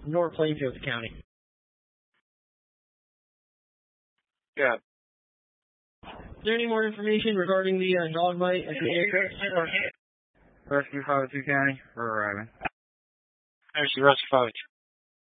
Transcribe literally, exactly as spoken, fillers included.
North Plainfield County. Yeah. Is there any more information regarding the uh, dog bite at the area? Rescue five oh two County for arriving. There's the Rescue five oh two.